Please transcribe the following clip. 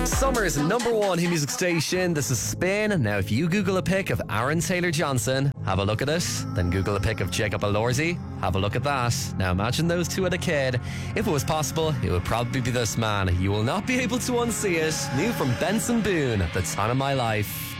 Summer's number one hit music station. This is Spin. Now, if you Google a pic of Aaron Taylor-Johnson, have a look at it. Then Google a pic of Jacob Elorzi, have a look at that. Now, imagine those two at a kid. If it was possible, it would probably be this man. You will not be able to unsee it. New from Benson Boone, The Time of My Life.